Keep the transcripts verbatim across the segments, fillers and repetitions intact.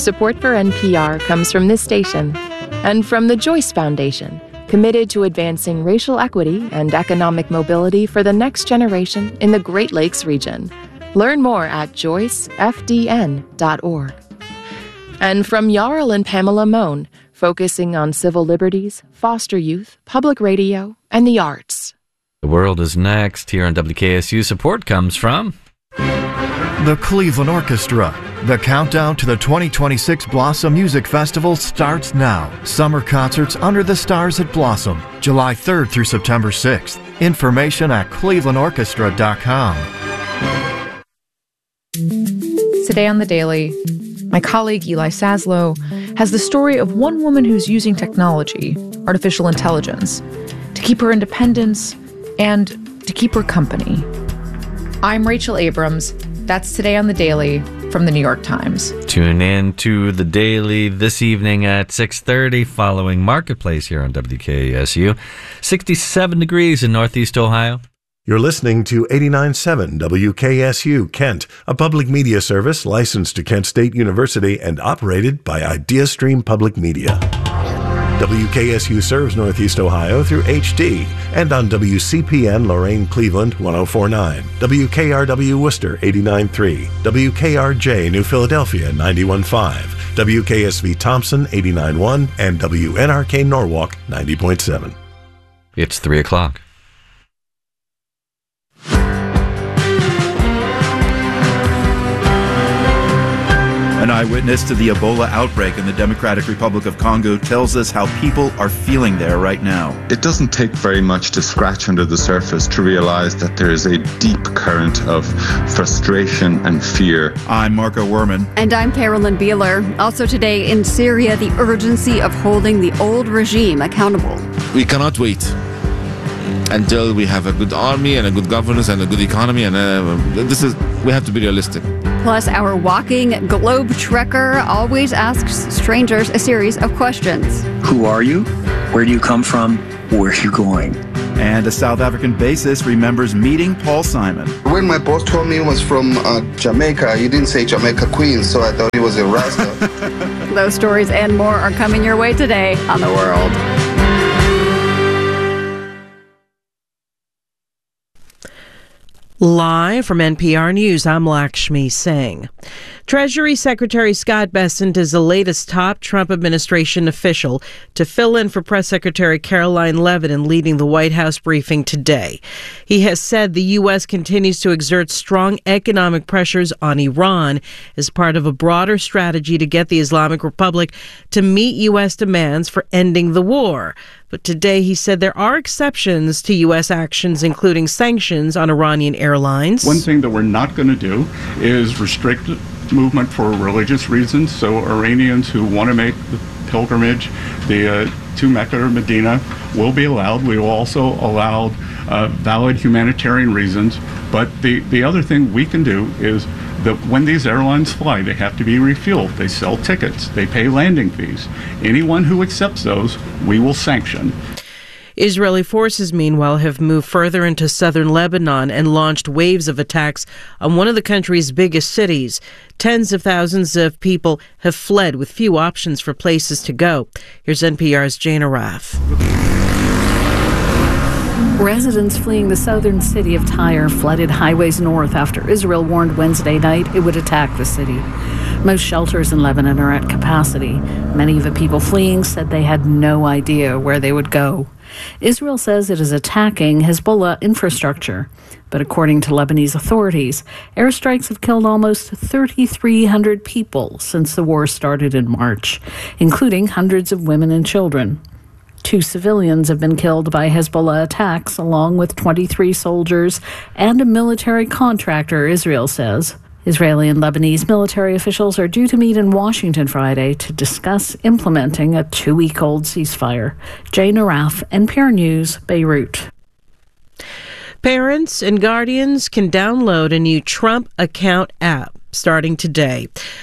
Support for N P R comes from this station and from the Joyce Foundation, committed to advancing racial equity and economic mobility for the next generation in the Great Lakes region. Learn more at joyce f d n dot org. And from Jarl and Pamela Mohn, focusing on civil liberties, foster youth, public radio, and the arts. The World is next. Here on W K S U, support comes from the Cleveland Orchestra. The countdown to the twenty twenty-six Blossom Music Festival starts now. Summer concerts under the stars at Blossom, July third through September sixth. Information at cleveland orchestra dot com. Today on The Daily, my colleague Eli Saslow has the story of one woman who's using technology, artificial intelligence, to keep her independence and to keep her company. I'm Rachel Abrams. That's Today on The Daily from The New York Times. Tune in to The Daily this evening at six thirty following Marketplace here on W K S U. sixty-seven degrees in Northeast Ohio. You're listening to eighty-nine point seven W K S U Kent, a public media service licensed to Kent State University and operated by IdeaStream Public Media. W K S U serves Northeast Ohio through H D and on W C P N Lorain Cleveland one oh four point nine, W K R W Worcester eighty-nine point three, W K R J New Philadelphia ninety-one point five, W K S V Thompson eighty-nine point one, and W N R K Norwalk ninety point seven. It's three o'clock. An eyewitness to the Ebola outbreak in the Democratic Republic of Congo tells us how people are feeling there right now. It doesn't take very much to scratch under the surface to realize that there is a deep current of frustration and fear. I'm Marco Werman. And I'm Carolyn Beeler. Also today in Syria, the urgency of holding the old regime accountable. We cannot wait until we have a good army and a good governance and a good economy, and uh, this is we have to be realistic. Plus, our walking globe trekker always asks strangers a series of questions. Who are you? Where do you come from? Where are you going? And a South African bassist remembers meeting Paul Simon. When my boss told me he was from uh, Jamaica, he didn't say Jamaica Queens, so I thought he was a Rasta. Those stories and more are coming your way today on The World. Live from N P R News, I'm Lakshmi Singh. Treasury Secretary Scott Bessent is the latest top Trump administration official to fill in for Press Secretary Caroline Levitin leading the White House briefing today. He has said the U S continues to exert strong economic pressures on Iran as part of a broader strategy to get the Islamic Republic to meet U S demands for ending the war. But today he said there are exceptions to U S actions, including sanctions on Iranian airlines. One thing that we're not going to do is restrict movement for religious reasons. So Iranians who want to make the pilgrimage the, uh, to Mecca or Medina will be allowed. We will also allow uh, valid humanitarian reasons. But the, the other thing we can do is that when these airlines fly, they have to be refueled. They sell tickets. They pay landing fees. Anyone who accepts those, we will sanction. Israeli forces, meanwhile, have moved further into southern Lebanon and launched waves of attacks on one of the country's biggest cities. Tens of thousands of people have fled with few options for places to go. Here's N P R's Jane Araf. Residents fleeing the southern city of Tyre flooded highways north after Israel warned Wednesday night it would attack the city. Most shelters in Lebanon are at capacity. Many of the people fleeing said they had no idea where they would go. Israel says it is attacking Hezbollah infrastructure. But according to Lebanese authorities, airstrikes have killed almost thirty-three hundred people since the war started in March, including hundreds of women and children. Two civilians have been killed by Hezbollah attacks, along with twenty-three soldiers and a military contractor, Israel says. Israeli and Lebanese military officials are due to meet in Washington Friday to discuss implementing a two-week-old ceasefire. Jane Araf, N P R News, Beirut. Parents and guardians can download a new Trump Account app starting today.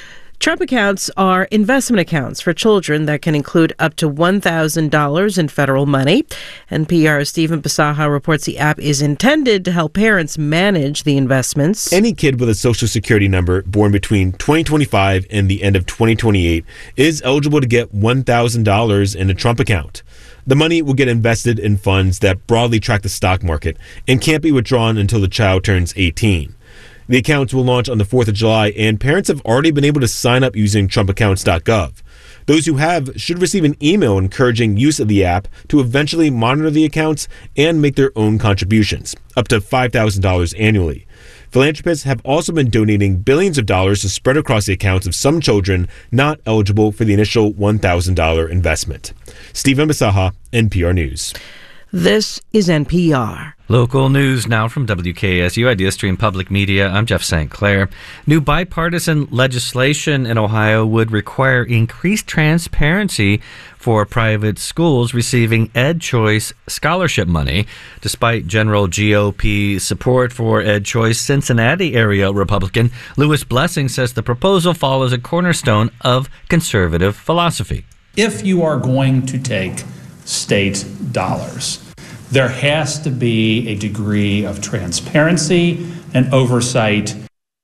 Trump accounts are investment accounts for children that can include up to one thousand dollars in federal money. N P R's Stephen Bisaha reports the app is intended to help parents manage the investments. Any kid with a Social Security number born between twenty twenty-five and the end of twenty twenty-eight is eligible to get one thousand dollars in a Trump account. The money will get invested in funds that broadly track the stock market and can't be withdrawn until the child turns eighteen. The accounts will launch on the fourth of July, and parents have already been able to sign up using trump accounts dot gov. Those who have should receive an email encouraging use of the app to eventually monitor the accounts and make their own contributions, up to five thousand dollars annually. Philanthropists have also been donating billions of dollars to spread across the accounts of some children not eligible for the initial one thousand dollars investment. Stephen Bisaha, N P R News. This is N P R. Local news now from W K S U Idea Stream Public Media. I'm Jeff Saint Clair. New bipartisan legislation in Ohio would require increased transparency for private schools receiving EdChoice scholarship money. Despite general G O P support for EdChoice, Cincinnati area Republican Louis Blessing says the proposal follows a cornerstone of conservative philosophy. If you are going to take state dollars, there has to be a degree of transparency and oversight.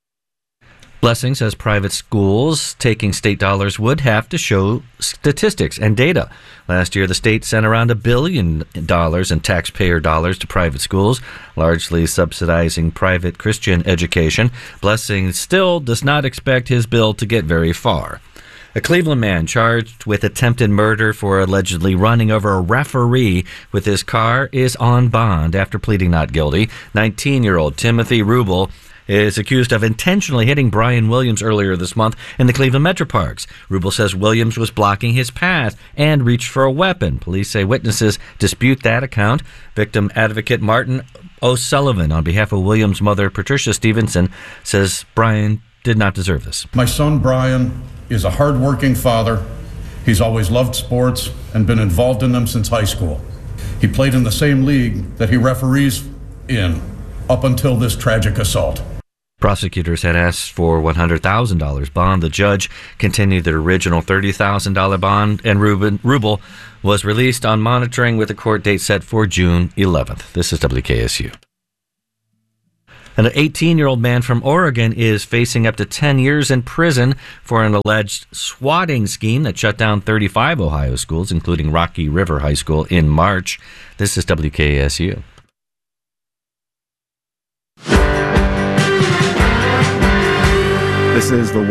Blessing says private schools taking state dollars would have to show statistics and data. Last year, the state sent around a billion dollars in taxpayer dollars to private schools, largely subsidizing private Christian education. Blessing still does not expect his bill to get very far. A Cleveland man charged with attempted murder for allegedly running over a referee with his car is on bond after pleading not guilty. nineteen-year-old Timothy Rubel is accused of intentionally hitting Brian Williams earlier this month in the Cleveland Metroparks. Rubel says Williams was blocking his path and reached for a weapon. Police say witnesses dispute that account. Victim advocate Martin O'Sullivan, on behalf of Williams' mother, Patricia Stevenson, says Brian did not deserve this. My son Brian is a hard-working father. He's always loved sports and been involved in them since high school. He played in the same league that he referees in up until this tragic assault. Prosecutors had asked for one hundred thousand dollars bond. The judge continued the original thirty thousand dollars bond, and Ruben, Rubel was released on monitoring with a court date set for June eleventh. This is W K S U. An eighteen-year-old man from Oregon is facing up to ten years in prison for an alleged swatting scheme that shut down thirty-five Ohio schools, including Rocky River High School, in March. This is W K S U. This is the